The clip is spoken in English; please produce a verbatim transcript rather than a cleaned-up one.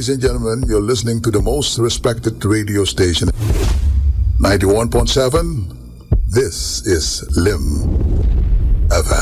ladies and gentlemen, you're listening to the most respected radio station, ninety-one point seven. This is Lim F M.